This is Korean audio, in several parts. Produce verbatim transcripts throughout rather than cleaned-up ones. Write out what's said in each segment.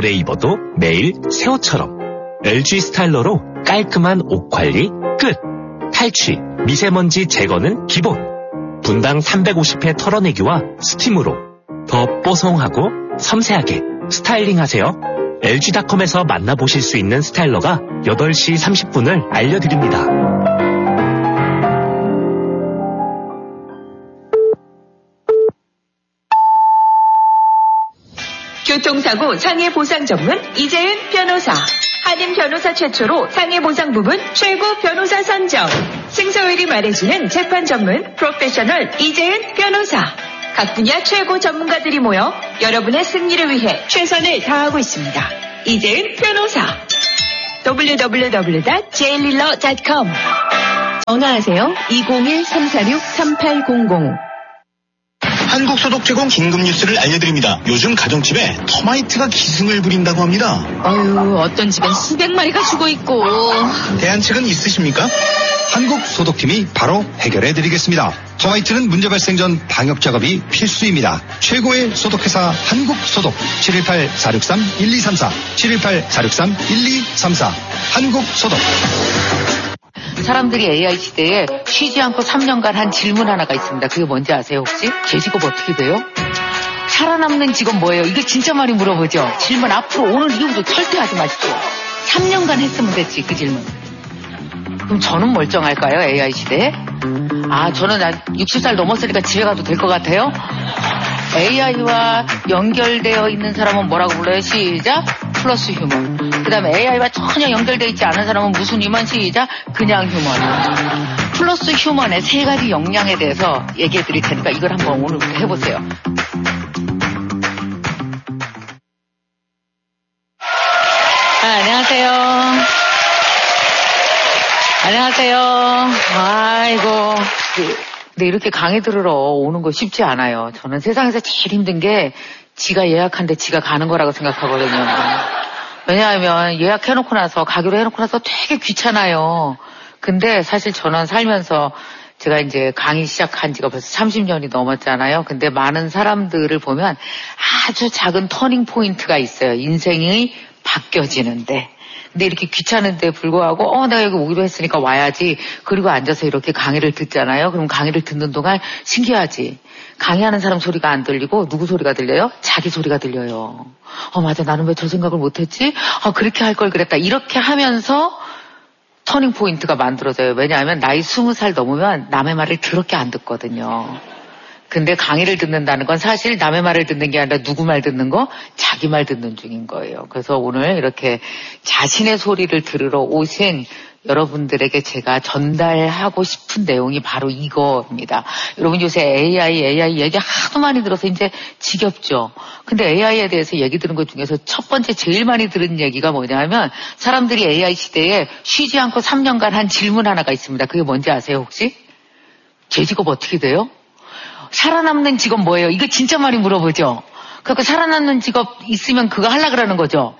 오래 입어도 매일 새 옷처럼. 엘지 스타일러로 깔끔한 옷 관리 끝. 탈취, 미세먼지 제거는 기본. 분당 삼백오십 회 털어내기와 스팀으로 더 뽀송하고 섬세하게 스타일링하세요. 엘지닷컴에서 만나보실 수 있는 스타일러가 여덟 시 삼십 분을 알려드립니다. 교통사고 상해보상 전문 이재은 변호사. 한인 변호사 최초로 상해보상 부분 최고 변호사 선정. 승소율이 말해주는 재판 전문 프로페셔널 이재은 변호사. 각 분야 최고 전문가들이 모여 여러분의 승리를 위해 최선을 다하고 있습니다. 이재은 변호사. 더블유 더블유 더블유 닷 제일릴러 닷 컴. 전화하세요. 이공일 삼사육 삼팔공공. 한국소독 제공 긴급 뉴스를 알려드립니다. 요즘 가정집에 터마이트가 기승을 부린다고 합니다. 아유, 어떤 집엔 수백 마리가 죽어 있고. 대안책은 있으십니까? 한국소독팀이 바로 해결해드리겠습니다. 터마이트는 문제 발생 전 방역 작업이 필수입니다. 최고의 소독회사 한국소독. 칠일팔 사육삼 일이삼사 칠일팔 사육삼 일이삼사 한국소독. 사람들이 에이아이 시대에 쉬지 않고 삼 년간 한 질문 하나가 있습니다. 그게 뭔지 아세요 혹시? 제 직업 어떻게 돼요? 살아남는 직업 뭐예요? 이거 진짜 많이 물어보죠. 질문 앞으로 오늘 이후부터 절대 하지 마십시오. 삼 년간 했으면 됐지 그 질문. 그럼 저는 멀쩡할까요? 에이아이 시대에? 아, 저는 한 육십 살 넘었으니까 집에 가도 될 것 같아요? 에이아이와 연결되어 있는 사람은 뭐라고 불러요? 시작! 플러스 휴먼. 그 다음에 에이아이와 전혀 연결되어 있지 않은 사람은 무슨 휴먼? 시작! 그냥 휴먼. 플러스 휴먼의 세 가지 역량에 대해서 얘기해 드릴 테니까 이걸 한번 오늘부터 해보세요. 아, 안녕하세요. 안녕하세요. 아이고. 근데 이렇게 강의 들으러 오는 거 쉽지 않아요. 저는 세상에서 제일 힘든 게 지가 예약한데 지가 가는 거라고 생각하거든요. 왜냐하면 예약해놓고 나서 가기로 해놓고 나서 되게 귀찮아요. 근데 사실 저는 살면서 제가 이제 강의 시작한 지가 벌써 삼십 년이 넘었잖아요. 근데 많은 사람들을 보면 아주 작은 터닝 포인트가 있어요. 인생이 바뀌어지는데. 근데 이렇게 귀찮은데 불구하고 어 내가 여기 오기로 했으니까 와야지. 그리고 앉아서 이렇게 강의를 듣잖아요. 그럼 강의를 듣는 동안 신기하지. 강의하는 사람 소리가 안 들리고 누구 소리가 들려요? 자기 소리가 들려요. 어 맞아 나는 왜 저 생각을 못했지? 아 그렇게 할 걸 그랬다. 이렇게 하면서 터닝 포인트가 만들어져요. 왜냐하면 나이 스무 살 넘으면 남의 말을 더럽게 안 듣거든요. 근데 강의를 듣는다는 건 사실 남의 말을 듣는 게 아니라 누구 말 듣는 거? 자기 말 듣는 중인 거예요. 그래서 오늘 이렇게 자신의 소리를 들으러 오신 여러분들에게 제가 전달하고 싶은 내용이 바로 이거입니다. 여러분 요새 에이아이, 에이아이 얘기 하도 많이 들어서 이제 지겹죠. 근데 에이아이에 대해서 얘기 들은 것 중에서 첫 번째 제일 많이 들은 얘기가 뭐냐면 사람들이 에이아이 시대에 쉬지 않고 삼 년간 한 질문 하나가 있습니다. 그게 뭔지 아세요 혹시? 제 직업 어떻게 돼요? 살아남는 직업 뭐예요? 이거 진짜 많이 물어보죠. 그러니까 살아남는 직업 있으면 그거 하려고 그러는 거죠.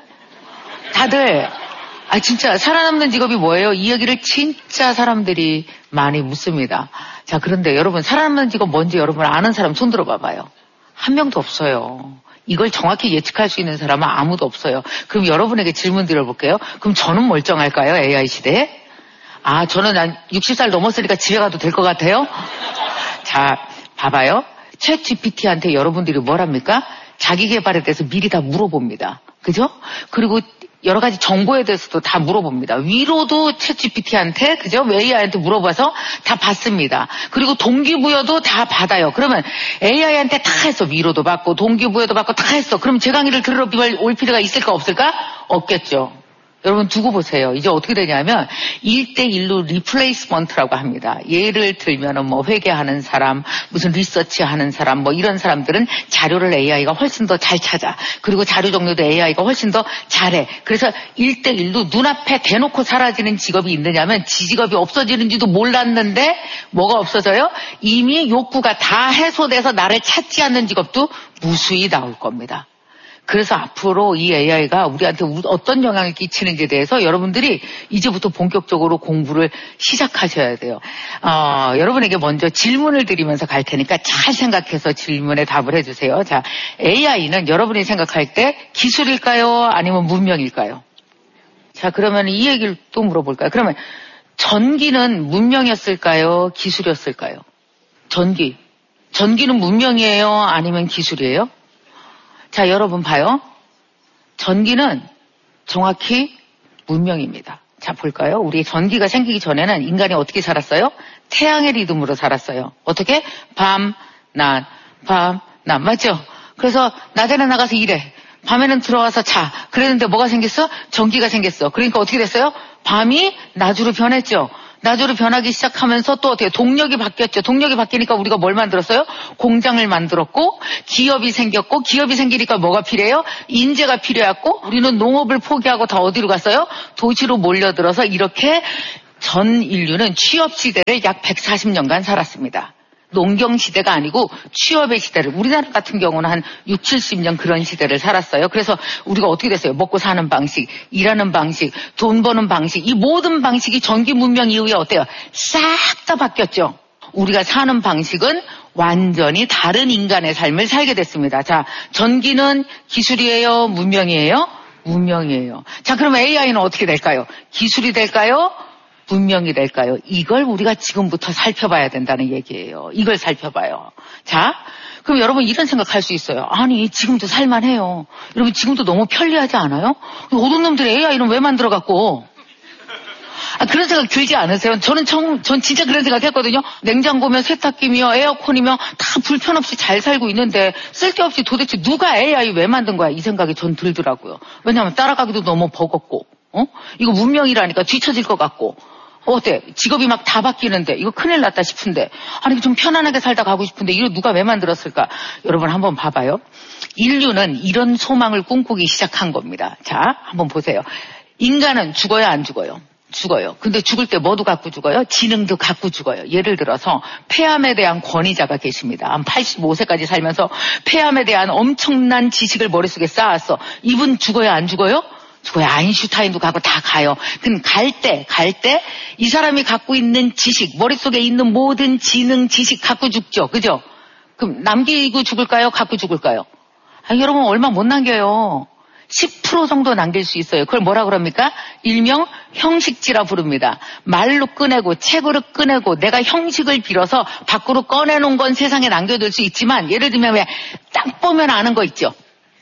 다들 아 진짜 살아남는 직업이 뭐예요? 이 얘기를 진짜 사람들이 많이 묻습니다. 자 그런데 여러분 살아남는 직업 뭔지 여러분 아는 사람 손 들어봐봐요. 한 명도 없어요. 이걸 정확히 예측할 수 있는 사람은 아무도 없어요. 그럼 여러분에게 질문 드려볼게요. 그럼 저는 멀쩡할까요? 에이아이 시대에? 아 저는 한 육십 살 넘었으니까 집에 가도 될 것 같아요? 자 봐봐요. 챗 지피티한테 여러분들이 뭘 합니까? 자기 개발에 대해서 미리 다 물어봅니다. 그죠? 그리고 여러 가지 정보에 대해서도 다 물어봅니다. 위로도 챗 지피티한테, 그죠? 에이아이한테 물어봐서 다 받습니다. 그리고 동기부여도 다 받아요. 그러면 에이아이한테 다 했어. 위로도 받고, 동기부여도 받고 다 했어. 그럼 제 강의를 들으러 올 필요가 있을까 없을까? 없겠죠. 여러분 두고 보세요. 이제 어떻게 되냐면 일 대 일로 리플레이스먼트라고 합니다. 예를 들면은 뭐 회계하는 사람, 무슨 리서치 하는 사람, 뭐 이런 사람들은 자료를 에이아이가 훨씬 더 잘 찾아. 그리고 자료 정리도 에이아이가 훨씬 더 잘해. 그래서 일 대 일로 눈앞에 대놓고 사라지는 직업이 있느냐면 지 직업이 없어지는지도 몰랐는데 뭐가 없어져요? 이미 욕구가 다 해소돼서 나를 찾지 않는 직업도 무수히 나올 겁니다. 그래서 앞으로 이 에이아이가 우리한테 어떤 영향을 끼치는지에 대해서 여러분들이 이제부터 본격적으로 공부를 시작하셔야 돼요. 어, 여러분에게 먼저 질문을 드리면서 갈 테니까 잘 생각해서 질문에 답을 해주세요. 자, 에이아이는 여러분이 생각할 때 기술일까요? 아니면 문명일까요? 자, 그러면 이 얘기를 또 물어볼까요? 그러면 전기는 문명이었을까요? 기술이었을까요? 전기. 전기는 문명이에요? 아니면 기술이에요? 자, 여러분 봐요. 전기는 정확히 문명입니다. 자, 볼까요? 우리 전기가 생기기 전에는 인간이 어떻게 살았어요? 태양의 리듬으로 살았어요. 어떻게? 밤, 낮, 밤, 낮. 맞죠? 그래서 낮에는 나가서 일해. 밤에는 들어와서 자. 그랬는데 뭐가 생겼어? 전기가 생겼어. 그러니까 어떻게 됐어요? 밤이 낮으로 변했죠. 낮으로 변하기 시작하면서 또 어떻게 동력이 바뀌었죠. 동력이 바뀌니까 우리가 뭘 만들었어요? 공장을 만들었고 기업이 생겼고 기업이 생기니까 뭐가 필요해요? 인재가 필요했고 우리는 농업을 포기하고 다 어디로 갔어요? 도시로 몰려들어서 이렇게 전 인류는 취업 시대를 약 백사십 년간 살았습니다. 농경 시대가 아니고 취업의 시대를 우리나라 같은 경우는 한 육칠십 년 그런 시대를 살았어요. 그래서 우리가 어떻게 됐어요? 먹고 사는 방식, 일하는 방식, 돈 버는 방식 이 모든 방식이 전기 문명 이후에 어때요? 싹 다 바뀌었죠. 우리가 사는 방식은 완전히 다른 인간의 삶을 살게 됐습니다. 자, 전기는 기술이에요? 문명이에요? 문명이에요. 자, 그럼 에이아이는 어떻게 될까요? 기술이 될까요? 문명이 될까요? 이걸 우리가 지금부터 살펴봐야 된다는 얘기예요. 이걸 살펴봐요. 자, 그럼 여러분 이런 생각할 수 있어요. 아니, 지금도 살만해요. 여러분 지금도 너무 편리하지 않아요? 어떤 놈들이 에이아이는 왜 만들어갖고? 아, 그런 생각 들지 않으세요? 저는 정, 전 진짜 그런 생각 했거든요. 냉장고며 세탁기며 에어컨이며 다 불편 없이 잘 살고 있는데 쓸데없이 도대체 누가 에이아이 왜 만든 거야? 이 생각이 전 들더라고요. 왜냐하면 따라가기도 너무 버겁고, 어? 이거 문명이라니까 뒤처질 것 같고. 어때? 직업이 막 다 바뀌는데 이거 큰일 났다 싶은데 아니 좀 편안하게 살다 가고 싶은데 이거 누가 왜 만들었을까? 여러분 한번 봐봐요. 인류는 이런 소망을 꿈꾸기 시작한 겁니다. 자, 한번 보세요. 인간은 죽어요 안 죽어요? 죽어요. 근데 죽을 때 뭐도 갖고 죽어요? 지능도 갖고 죽어요. 예를 들어서 폐암에 대한 권위자가 계십니다. 한 팔십오 세까지 살면서 폐암에 대한 엄청난 지식을 머릿속에 쌓았어. 이분 죽어요 안 죽어요? 죽어요. 아인슈타인도 가고 다 가요. 근데 갈 때, 갈 때 이 사람이 갖고 있는 지식, 머릿속에 있는 모든 지능, 지식 갖고 죽죠. 그죠? 그럼 남기고 죽을까요? 갖고 죽을까요? 아, 여러분 얼마 못 남겨요. 십 퍼센트 정도 남길 수 있어요. 그걸 뭐라 그럽니까? 일명 형식지라 부릅니다. 말로 꺼내고 책으로 꺼내고 내가 형식을 빌어서 밖으로 꺼내놓은 건 세상에 남겨둘 수 있지만 예를 들면 왜 딱 보면 아는 거 있죠.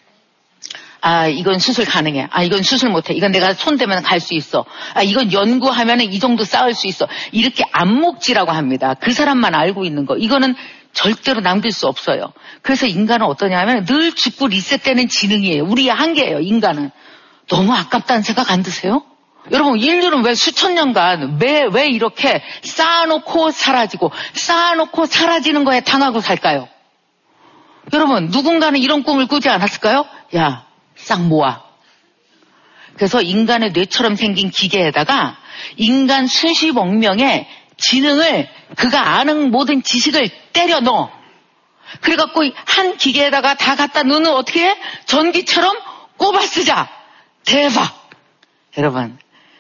아, 이건 수술 가능해. 아, 이건 수술 못해. 이건 내가 손대면 갈 수 있어. 아, 이건 연구하면 이 정도 쌓을 수 있어. 이렇게 안목지라고 합니다. 그 사람만 알고 있는 거. 이거는 절대로 남길 수 없어요. 그래서 인간은 어떠냐 하면 늘 죽고 리셋되는 지능이에요. 우리의 한계예요, 인간은. 너무 아깝다는 생각 안 드세요? 여러분, 인류는 왜 수천 년간 왜, 왜 이렇게 쌓아놓고 사라지고 쌓아놓고 사라지는 거에 당하고 살까요? 여러분, 누군가는 이런 꿈을 꾸지 않았을까요? 야, 싹 모아. 그래서 인간의 뇌처럼 생긴 기계에다가 인간 수십억 명의 지능을 그가 아는 모든 지식을 때려 넣어. 그래갖고 한 기계에다가 다 갖다 넣으면 어떻게 해? 전기처럼 꼽아 쓰자. 대박. 여러분,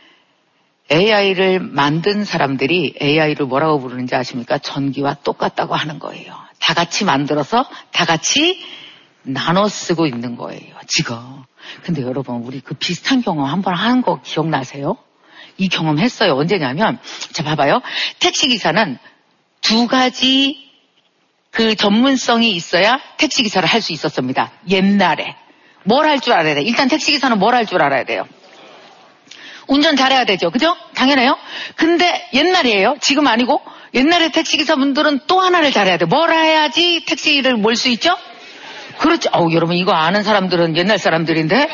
에이아이를 만든 사람들이 에이아이를 뭐라고 부르는지 아십니까? 전기와 똑같다고 하는 거예요. 다 같이 만들어서 다 같이 나눠 쓰고 있는 거예요, 지금. 근데 여러분, 우리 그 비슷한 경험 한번 한 거 기억나세요? 이 경험 했어요. 언제냐면, 자, 봐봐요. 택시기사는 두 가지 그 전문성이 있어야 택시기사를 할 수 있었습니다. 옛날에. 뭘 할 줄 알아야 돼요? 일단 택시기사는 뭘 할 줄 알아야 돼요? 운전 잘해야 되죠. 그죠? 당연해요. 근데 옛날이에요. 지금 아니고, 옛날에 택시기사분들은 또 하나를 잘해야 돼요. 뭘 해야지 택시를 몰 수 있죠? 그렇죠. 어우, 여러분, 이거 아는 사람들은 옛날 사람들인데?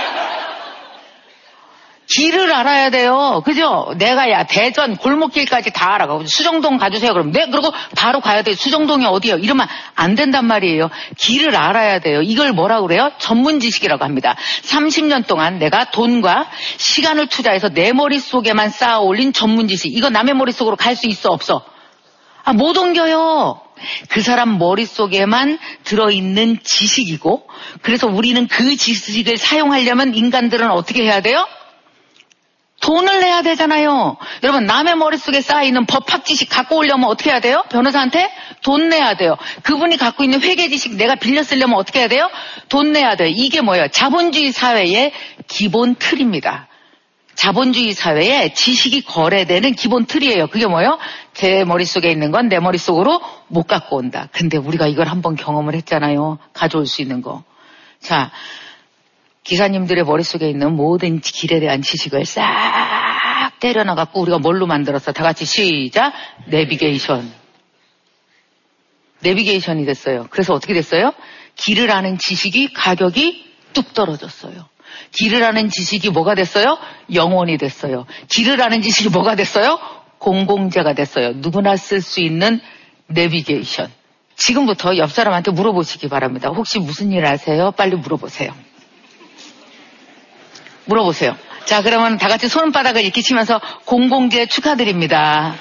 길을 알아야 돼요. 그죠? 내가 야, 대전 골목길까지 다 알아. 수정동 가주세요. 그럼 네, 그리고 바로 가야 돼요. 수정동이 어디예요? 이러면 안 된단 말이에요. 길을 알아야 돼요. 이걸 뭐라고 그래요? 전문 지식이라고 합니다. 삼십 년 동안 내가 돈과 시간을 투자해서 내 머릿속에만 쌓아 올린 전문 지식. 이거 남의 머릿속으로 갈 수 있어, 없어? 아, 못 옮겨요. 그 사람 머릿속에만 들어있는 지식이고, 그래서 우리는 그 지식을 사용하려면 인간들은 어떻게 해야 돼요? 돈을 내야 되잖아요. 여러분, 남의 머릿속에 쌓여있는 법학 지식 갖고 오려면 어떻게 해야 돼요? 변호사한테 돈 내야 돼요. 그분이 갖고 있는 회계 지식 내가 빌려 쓰려면 어떻게 해야 돼요? 돈 내야 돼요. 이게 뭐예요? 자본주의 사회의 기본 틀입니다. 자본주의 사회에 지식이 거래되는 기본 틀이에요. 그게 뭐예요? 제 머릿속에 있는 건 내 머릿속으로 못 갖고 온다. 근데 우리가 이걸 한번 경험을 했잖아요. 가져올 수 있는 거. 자, 기사님들의 머릿속에 있는 모든 길에 대한 지식을 싹 때려놔갖고 우리가 뭘로 만들었어? 다 같이 시작! 내비게이션. 내비게이션이 됐어요. 그래서 어떻게 됐어요? 길을 아는 지식이 가격이 뚝 떨어졌어요. 길을 아는 지식이 뭐가 됐어요? 영원이 됐어요. 길을 아는 지식이 뭐가 됐어요? 공공재가 됐어요. 누구나 쓸 수 있는 내비게이션. 지금부터 옆 사람한테 물어보시기 바랍니다. 혹시 무슨 일 아세요? 빨리 물어보세요. 물어보세요. 자, 그러면 다 같이 손바닥을 이렇게 치면서 공공재 축하드립니다.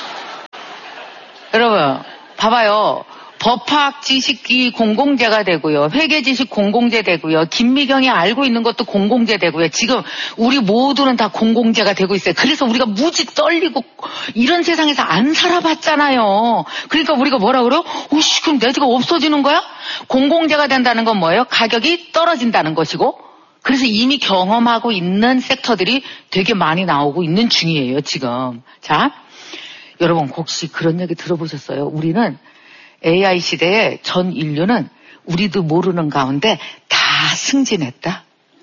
여러분, 봐봐요. 법학 지식이 공공재가 되고요. 회계 지식 공공재 되고요. 김미경이 알고 있는 것도 공공재 되고요. 지금 우리 모두는 다 공공재가 되고 있어요. 그래서 우리가 무지 떨리고 이런 세상에서 안 살아봤잖아요. 그러니까 우리가 뭐라 그래요? 오씨, 그럼 내 집가 없어지는 거야? 공공재가 된다는 건 뭐예요? 가격이 떨어진다는 것이고, 그래서 이미 경험하고 있는 섹터들이 되게 많이 나오고 있는 중이에요, 지금. 자, 여러분 혹시 그런 얘기 들어보셨어요? 우리는 에이아이 시대에 전 인류는 우리도 모르는 가운데 다 승진했다.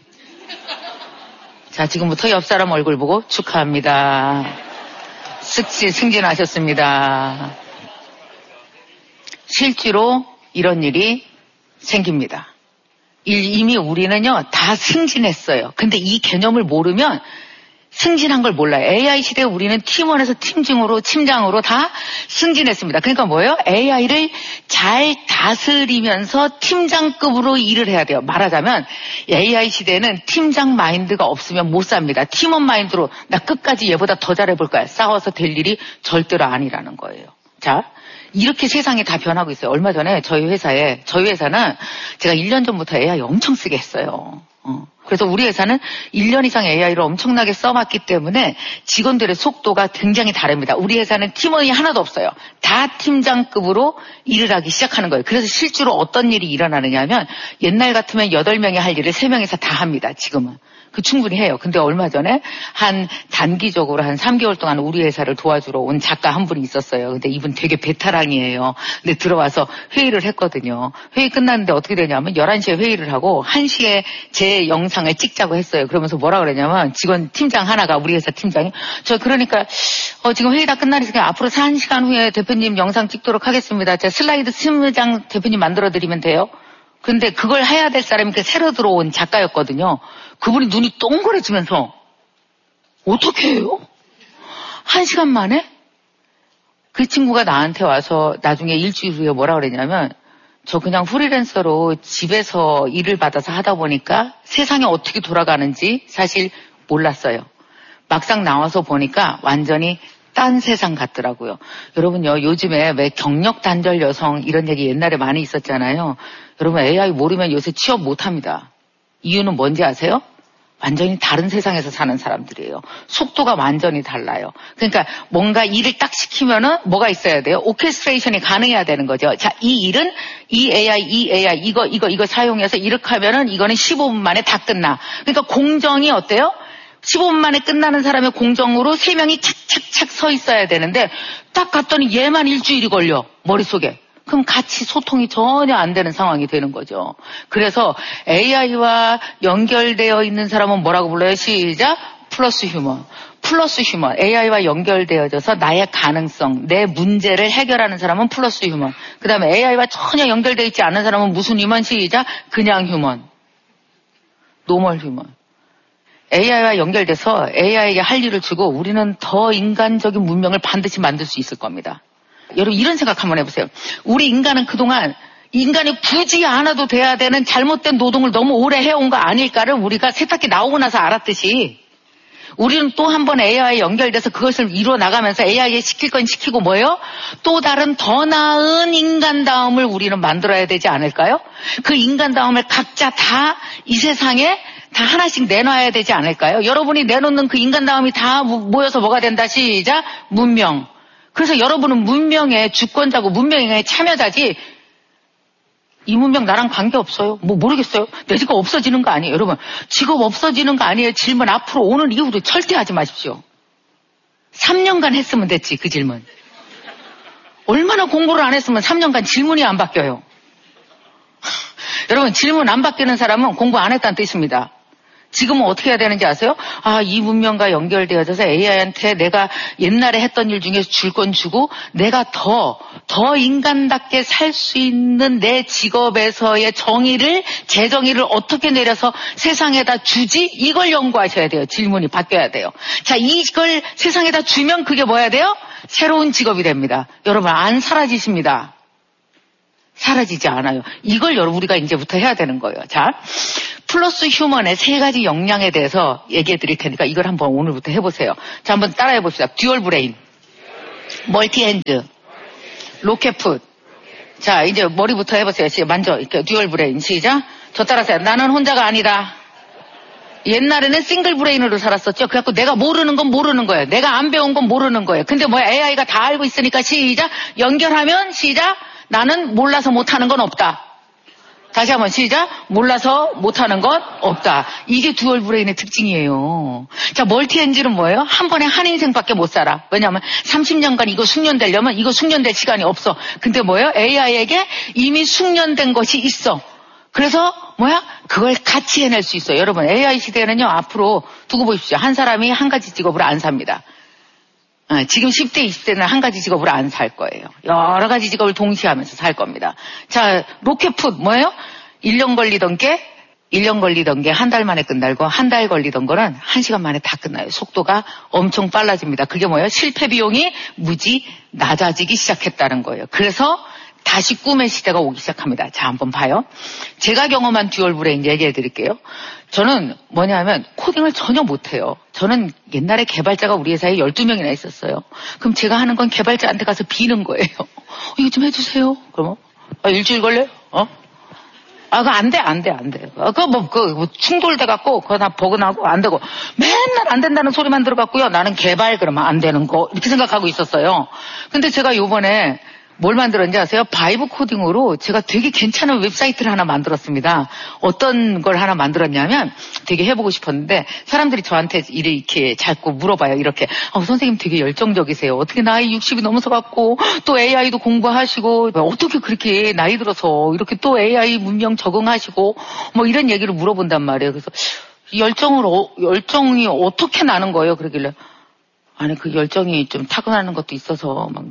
자, 지금부터 옆 사람 얼굴 보고 축하합니다. 쓱시 승진하셨습니다. 실제로 이런 일이 생깁니다. 이미 우리는요 다 승진했어요. 근데 이 개념을 모르면 승진한 걸 몰라요. 에이아이 시대에 우리는 팀원에서 팀장으로 팀장으로 다 승진했습니다. 그러니까 뭐예요? 에이아이를 잘 다스리면서 팀장급으로 일을 해야 돼요. 말하자면 에이아이 시대에는 팀장 마인드가 없으면 못 삽니다. 팀원 마인드로 나 끝까지 얘보다 더 잘해볼 거야. 싸워서 될 일이 절대로 아니라는 거예요. 자, 이렇게 세상이 다 변하고 있어요. 얼마 전에 저희 회사에, 저희 회사는 제가 일 년 전부터 에이아이 엄청 쓰게 했어요. 어. 그래서 우리 회사는 일 년 이상 에이아이를 엄청나게 써봤기 때문에 직원들의 속도가 굉장히 다릅니다. 우리 회사는 팀원이 하나도 없어요. 다 팀장급으로 일을 하기 시작하는 거예요. 그래서 실제로 어떤 일이 일어나느냐 하면 옛날 같으면 여덟 명이 할 일을 세 명이서 다 합니다. 지금은. 그 충분히 해요. 근데 얼마 전에 한 단기적으로 한 삼 개월 동안 우리 회사를 도와주러 온 작가 한 분이 있었어요. 근데 이분 되게 베테랑이에요. 근데 들어와서 회의를 했거든요. 회의 끝났는데 어떻게 되냐면 열한 시에 회의를 하고 한 시에 제 영상을 찍자고 했어요. 그러면서 뭐라 그러냐면 직원 팀장 하나가 우리 회사 팀장이 저 그러니까 어, 지금 회의 다 끝나니까 앞으로 한 시간 후에 대표님 영상 찍도록 하겠습니다. 제가 슬라이드 팀장 대표님 만들어드리면 돼요. 근데 그걸 해야 될 사람이 그 새로 들어온 작가였거든요. 그분이 눈이 동그래지면서 어떻게 해요? 한 시간 만에? 그 친구가 나한테 와서 나중에 일주일 후에 뭐라 그랬냐면 저 그냥 프리랜서로 집에서 일을 받아서 하다 보니까 세상이 어떻게 돌아가는지 사실 몰랐어요. 막상 나와서 보니까 완전히 딴 세상 같더라고요. 여러분요, 요즘에 왜 경력 단절 여성 이런 얘기 옛날에 많이 있었잖아요. 여러분 에이아이 모르면 요새 취업 못합니다. 이유는 뭔지 아세요? 완전히 다른 세상에서 사는 사람들이에요. 속도가 완전히 달라요. 그러니까 뭔가 일을 딱 시키면은 뭐가 있어야 돼요? 오케스트레이션이 가능해야 되는 거죠. 자, 이 일은 이 에이아이, 이 에이아이, 이거, 이거, 이거 사용해서 이렇게 하면은 이거는 십오 분 만에 다 끝나. 그러니까 공정이 어때요? 십오 분 만에 끝나는 사람의 공정으로 세 명이 착착착 서 있어야 되는데 딱 갔더니 얘만 일주일이 걸려. 머릿속에. 그럼 같이 소통이 전혀 안 되는 상황이 되는 거죠. 그래서 에이아이와 연결되어 있는 사람은 뭐라고 불러요? 시작! 플러스 휴먼. 플러스 휴먼. 에이아이와 연결되어져서 나의 가능성, 내 문제를 해결하는 사람은 플러스 휴먼. 그 다음에 에이아이와 전혀 연결되어 있지 않은 사람은 무슨 휴먼? 시작! 그냥 휴먼. 노멀 휴먼. 에이아이와 연결돼서 에이아이에게 할 일을 주고 우리는 더 인간적인 문명을 반드시 만들 수 있을 겁니다. 여러분 이런 생각 한번 해보세요. 우리 인간은 그동안 인간이 굳이 않아도 돼야 되는 잘못된 노동을 너무 오래 해온 거 아닐까를 우리가 세탁기 나오고 나서 알았듯이 우리는 또 한 번 에이아이에 연결돼서 그것을 이루어 나가면서 에이아이에 시킬 건 시키고 뭐예요? 또 다른 더 나은 인간다움을 우리는 만들어야 되지 않을까요? 그 인간다움을 각자 다 이 세상에 다 하나씩 내놔야 되지 않을까요? 여러분이 내놓는 그 인간다움이 다 모여서 뭐가 된다? 시작! 문명. 그래서 여러분은 문명의 주권자고 문명의 참여자지 이 문명 나랑 관계없어요. 뭐 모르겠어요. 내 직업 없어지는 거 아니에요. 여러분 직업 없어지는 거 아니에요. 질문 앞으로 오는 이후로 절대 하지 마십시오. 삼 년간 했으면 됐지 그 질문. 얼마나 공부를 안 했으면 삼 년간 질문이 안 바뀌어요. 여러분 질문 안 바뀌는 사람은 공부 안 했다는 뜻입니다. 지금은 어떻게 해야 되는지 아세요? 아, 이 문명과 연결되어져서 에이아이한테 내가 옛날에 했던 일 중에서 줄 건 주고 내가 더, 더 인간답게 살 수 있는 내 직업에서의 정의를, 제 정의를 어떻게 내려서 세상에다 주지? 이걸 연구하셔야 돼요. 질문이 바뀌어야 돼요. 자, 이걸 세상에다 주면 그게 뭐야 돼요? 새로운 직업이 됩니다. 여러분, 안 사라지십니다. 사라지지 않아요. 이걸 여러분 우리가 이제부터 해야 되는 거예요. 자, 플러스 휴먼의 세 가지 역량에 대해서 얘기해 드릴 테니까 이걸 한번 오늘부터 해보세요. 자, 한번 따라해 봅시다. 듀얼 브레인, 멀티 핸드, 로켓풋. 자, 이제 머리부터 해보세요. 시작. 만져. 이렇게 듀얼 브레인. 시작. 저 따라서요. 나는 혼자가 아니다. 옛날에는 싱글 브레인으로 살았었죠. 그래갖고 내가 모르는 건 모르는 거예요. 내가 안 배운 건 모르는 거예요. 근데 뭐야, 에이아이가 다 알고 있으니까 시작. 연결하면 시작. 나는 몰라서 못하는 건 없다. 다시 한번 시작. 몰라서 못하는 건 없다. 이게 듀얼 브레인의 특징이에요. 자, 멀티 엔진은 뭐예요? 한 번에 한 인생밖에 못 살아. 왜냐하면 삼십 년간 이거 숙련되려면 이거 숙련될 시간이 없어. 근데 뭐예요? 에이아이에게 이미 숙련된 것이 있어. 그래서 뭐야? 그걸 같이 해낼 수 있어요. 여러분, 에이아이 시대에는요, 앞으로 두고 보십시오. 한 사람이 한 가지 직업으로 안 삽니다. 지금 십 대, 이십 대는 한 가지 직업으로 안 살 거예요. 여러 가지 직업을 동시에 하면서 살 겁니다. 자, 로켓풋 뭐예요? 일 년 걸리던 게 일 년 걸리던 게 한 달 만에 끝나고 한 달 걸리던 거는 한 시간 만에 다 끝나요. 속도가 엄청 빨라집니다. 그게 뭐예요? 실패 비용이 무지 낮아지기 시작했다는 거예요. 그래서 다시 꿈의 시대가 오기 시작합니다. 자, 한번 봐요. 제가 경험한 듀얼 브레인 얘기해 드릴게요. 저는 뭐냐 하면 코딩을 전혀 못해요. 저는 옛날에 개발자가 우리 회사에 열두 명이나 있었어요. 그럼 제가 하는 건 개발자한테 가서 비는 거예요. 어, 이거 좀 해주세요. 그러면 아, 일주일 걸려요? 어? 아, 그거 안 돼, 안 돼, 안 돼. 아, 그거 뭐, 그, 뭐 충돌돼갖고, 그거 다 버그나고 안 되고, 맨날 안 된다는 소리만 들어갖고요. 나는 개발 그러면 안 되는 거, 이렇게 생각하고 있었어요. 근데 제가 요번에 뭘 만들었는지 아세요? 바이브 코딩으로 제가 되게 괜찮은 웹사이트를 하나 만들었습니다. 어떤 걸 하나 만들었냐면 되게 해보고 싶었는데 사람들이 저한테 이렇게 자꾸 물어봐요. 이렇게 어, 선생님 되게 열정적이세요. 어떻게 나이 육십이 넘어서 갖고 또 에이아이도 공부하시고 어떻게 그렇게 나이 들어서 이렇게 또 에이아이 문명 적응하시고 뭐 이런 얘기를 물어본단 말이에요. 그래서 열정을 어, 열정이 어떻게 나는 거예요? 그러길래 아니 그 열정이 좀 타고나는 것도 있어서 막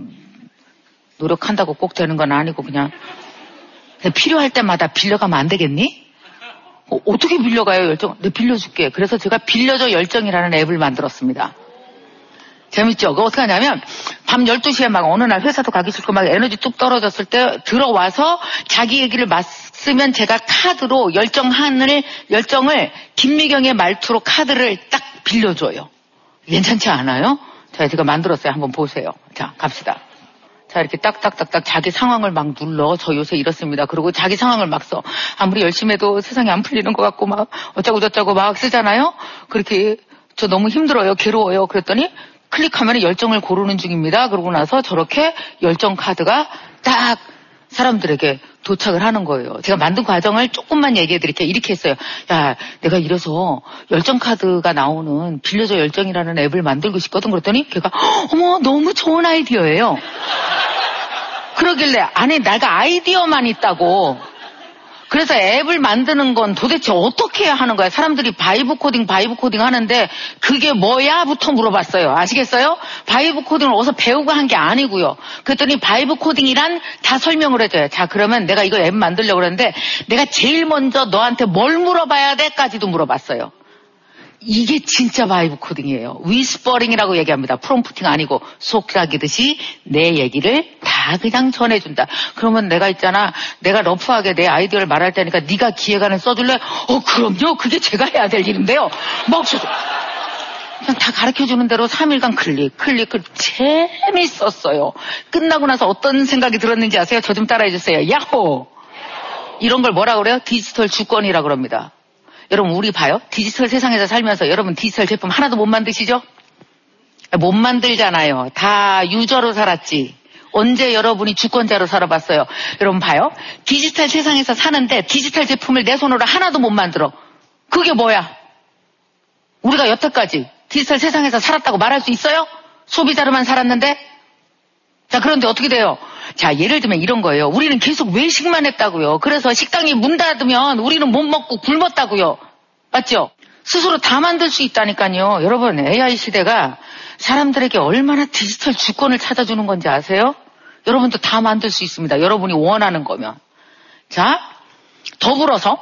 노력한다고 꼭 되는 건 아니고 그냥, 그냥 필요할 때마다 빌려가면 안 되겠니? 어, 어떻게 빌려가요 열정? 네 빌려줄게. 그래서 제가 빌려줘 열정이라는 앱을 만들었습니다. 재밌죠? 그거 어떻게 하냐면 밤 열두 시에 막 어느 날 회사도 가기 싫고 막 에너지 뚝 떨어졌을 때 들어와서 자기 얘기를 맞으면 제가 카드로 열정하늘, 열정을 김미경의 말투로 카드를 딱 빌려줘요. 괜찮지 않아요? 자, 제가 만들었어요. 한번 보세요. 자, 갑시다. 자, 이렇게 딱딱딱딱 자기 상황을 막 눌러. 저 요새 이렇습니다. 그리고 자기 상황을 막 써. 아무리 열심히 해도 세상이 안 풀리는 것 같고 막 어쩌고 저쩌고 막 쓰잖아요. 그렇게 저 너무 힘들어요. 괴로워요. 그랬더니 클릭하면 열정을 고르는 중입니다. 그러고 나서 저렇게 열정 카드가 딱 사람들에게 도착을 하는 거예요. 제가 만든 과정을 조금만 얘기해 드릴게요. 이렇게 했어요. 야, 내가 이래서 열정 카드가 나오는 빌려줘 열정이라는 앱을 만들고 싶거든. 그랬더니 걔가 어머 너무 좋은 아이디어예요. 그러길래 아니 내가 아이디어만 있다고. 그래서 앱을 만드는 건 도대체 어떻게 해야 하는 거야? 사람들이 바이브 코딩 바이브 코딩 하는데 그게 뭐야? 부터 물어봤어요. 아시겠어요? 바이브 코딩을 어디서 배우고 한 게 아니고요. 그랬더니 바이브 코딩이란 다 설명을 해줘요. 자, 그러면 내가 이거 앱 만들려고 그러는데 내가 제일 먼저 너한테 뭘 물어봐야 돼?까지도 물어봤어요. 이게 진짜 바이브 코딩이에요. 위스퍼링이라고 얘기합니다. 프롬프팅 아니고 속삭이듯이 내 얘기를 다 그냥 전해준다. 그러면 내가 있잖아. 내가 러프하게 내 아이디어를 말할 테니까 네가 기획안을 써줄래? 어 그럼요. 그게 제가 해야 될 일인데요. 막 써줘. 그냥 다 가르쳐주는 대로 삼 일간 클릭, 클릭, 클릭. 재밌었어요. 끝나고 나서 어떤 생각이 들었는지 아세요? 저 좀 따라해주세요. 야호! 이런 걸 뭐라 그래요? 디지털 주권이라고 그럽니다. 여러분, 우리 봐요. 디지털 세상에서 살면서 여러분 디지털 제품 하나도 못 만드시죠? 못 만들잖아요. 다 유저로 살았지. 언제 여러분이 주권자로 살아봤어요? 여러분 봐요. 디지털 세상에서 사는데 디지털 제품을 내 손으로 하나도 못 만들어. 그게 뭐야? 우리가 여태까지 디지털 세상에서 살았다고 말할 수 있어요? 소비자로만 살았는데? 자, 그런데 어떻게 돼요? 자, 예를 들면 이런 거예요. 우리는 계속 외식만 했다고요. 그래서 식당이 문 닫으면 우리는 못 먹고 굶었다고요. 맞죠? 스스로 다 만들 수 있다니까요. 여러분, 에이아이 시대가 사람들에게 얼마나 디지털 주권을 찾아주는 건지 아세요? 여러분도 다 만들 수 있습니다. 여러분이 원하는 거면. 자, 더불어서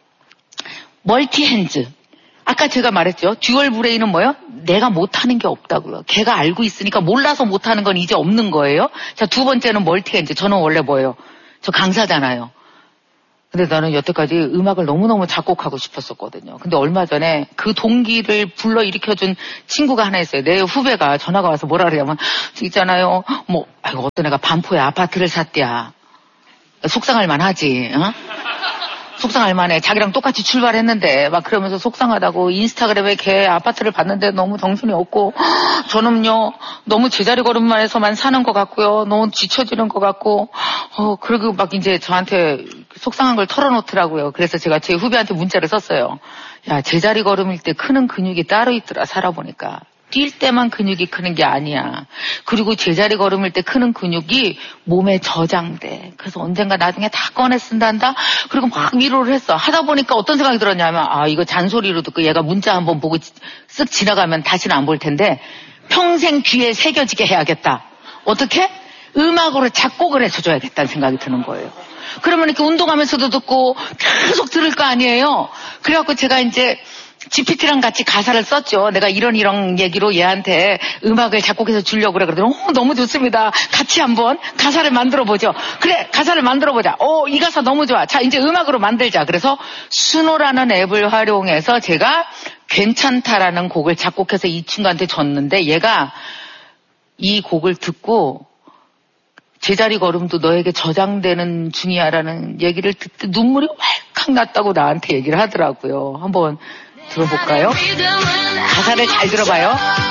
멀티핸즈. 아까 제가 말했죠. 듀얼 브레인은 뭐예요? 내가 못하는 게 없다고요. 걔가 알고 있으니까 몰라서 못하는 건 이제 없는 거예요. 자, 두 번째는 멀티핸즈. 저는 원래 뭐예요? 저 강사잖아요. 근데 나는 여태까지 음악을 너무너무 작곡하고 싶었었거든요. 근데 얼마 전에 그 동기를 불러일으켜준 친구가 하나 있어요. 내 후배가 전화가 와서 뭐라 그러냐면, 있잖아요. 뭐, 아이고, 어떤 애가 반포에 아파트를 샀대야. 속상할 만하지, 어? 속상할 만해. 자기랑 똑같이 출발했는데 막 그러면서 속상하다고 인스타그램에 걔 아파트를 봤는데 너무 정신이 없고 저는요 너무 제자리 걸음만해서만 사는 것 같고요. 너무 지쳐지는 것 같고 어 그리고 막 이제 저한테 속상한 걸 털어놓더라고요. 그래서 제가 제 후배한테 문자를 썼어요. 야, 제자리 걸음일 때 크는 근육이 따로 있더라. 살아보니까. 뛸 때만 근육이 크는 게 아니야. 그리고 제자리 걸음일 때 크는 근육이 몸에 저장돼. 그래서 언젠가 나중에 다 꺼내 쓴단다. 그리고 막 위로를 했어. 하다 보니까 어떤 생각이 들었냐면 아 이거 잔소리로 듣고 얘가 문자 한번 보고 쓱 지나가면 다시는 안 볼 텐데 평생 귀에 새겨지게 해야겠다. 어떻게? 음악으로 작곡을 해서 줘야겠다는 생각이 드는 거예요. 그러면 이렇게 운동하면서도 듣고 계속 들을 거 아니에요. 그래갖고 제가 이제 지피티랑 같이 가사를 썼죠. 내가 이런 이런 얘기로 얘한테 음악을 작곡해서 주려고 그래. 그러더니 어, 너무 좋습니다. 같이 한번 가사를 만들어보죠. 그래, 가사를 만들어보자. 어, 이 가사 너무 좋아. 자, 이제 음악으로 만들자. 그래서 수노라는 앱을 활용해서 제가 괜찮다라는 곡을 작곡해서 이 친구한테 줬는데 얘가 이 곡을 듣고 제자리 걸음도 너에게 저장되는 중이야라는 얘기를 듣고 눈물이 왈칵 났다고 나한테 얘기를 하더라고요. 한번 들어볼까요? 가사를 잘 들어봐요.